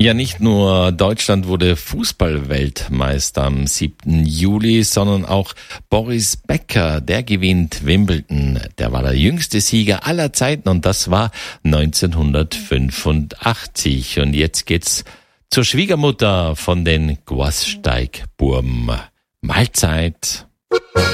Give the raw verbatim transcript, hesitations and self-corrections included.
Ja, nicht nur Deutschland wurde Fußballweltmeister am siebten Juli, sondern auch Boris Becker, der gewinnt Wimbledon. Der war der jüngste Sieger aller Zeiten und das war neunzehnhundertfünfundachtzig. Und jetzt geht's zur Schwiegermutter von den Guassteig-Burm. Mahlzeit.